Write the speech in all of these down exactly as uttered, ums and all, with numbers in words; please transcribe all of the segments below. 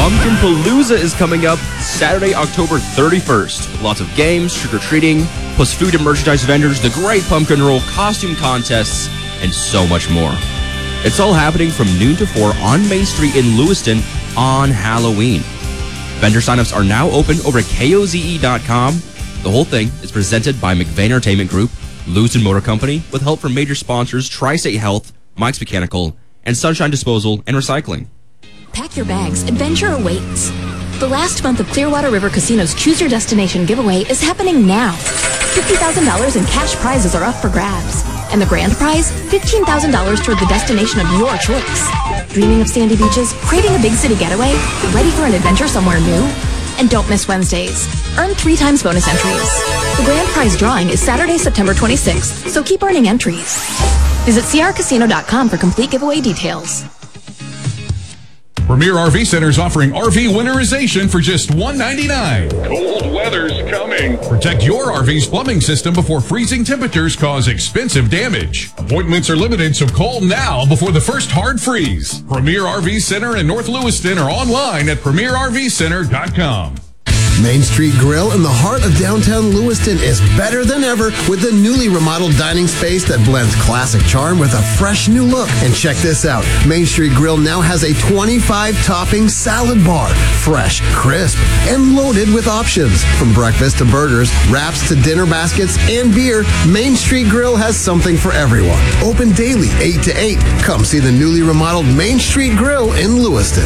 Pumpkin Palooza is coming up Saturday, October thirty-first. Lots of games, trick-or-treating, plus food and merchandise vendors, the Great Pumpkin Roll, costume contests, and so much more. It's all happening from noon to four on Main Street in Lewiston on Halloween. Vendor signups are now open over at K O Z E dot com. The whole thing is presented by McVeigh Entertainment Group, Lewiston Motor Company, with help from major sponsors Tri-State Health, Mike's Mechanical, and Sunshine Disposal and Recycling. Pack your bags. Adventure awaits. The last month of Clearwater River Casino's Choose Your Destination giveaway is happening now. fifty thousand dollars in cash prizes are up for grabs. And the grand prize, fifteen thousand dollars toward the destination of your choice. Dreaming of sandy beaches? Craving a big city getaway? Ready for an adventure somewhere new? And don't miss Wednesdays. Earn three times bonus entries. The grand prize drawing is Saturday, September twenty-sixth, so keep earning entries. Visit C R casino dot com for complete giveaway details. Premier R V Center is offering R V winterization for just one hundred ninety-nine dollars. Cold weather's coming. Protect your R V's plumbing system before freezing temperatures cause expensive damage. Appointments are limited, so call now before the first hard freeze. Premier R V Center in North Lewiston or online at premier R V center dot com. Main Street Grill in the heart of downtown Lewiston is better than ever with the newly remodeled dining space that blends classic charm with a fresh new look. And check this out. Main Street Grill now has a twenty-five topping salad bar. Fresh, crisp, and loaded with options. From breakfast to burgers, wraps to dinner baskets, and beer, Main Street Grill has something for everyone. Open daily, eight to eight. Come see the newly remodeled Main Street Grill in Lewiston.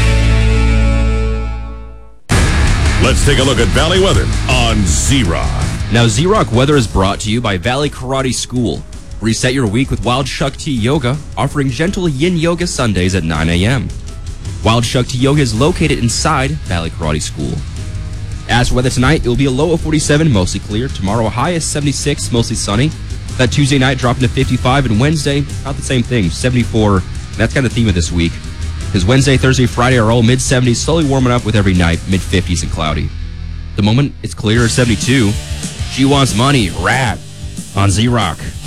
Let's take a look at Valley weather on Z-Rock. Now, Z-Rock weather is brought to you by Valley Karate School. Reset your week with Wild Shakti Yoga, offering gentle yin yoga Sundays at nine a.m. Wild Shakti Yoga is located inside Valley Karate School. As for weather tonight, it will be a low of forty-seven, mostly clear. Tomorrow, a high of seventy-six, mostly sunny. That Tuesday night dropping to fifty-five, and Wednesday, about the same thing, seventy-four. That's kind of the theme of this week. Because Wednesday, Thursday, Friday are all mid-seventies, slowly warming up with every night, mid-fifties and cloudy. The moment it's clear at seventy-two. She Wants Money, Rat, on Z-Rock.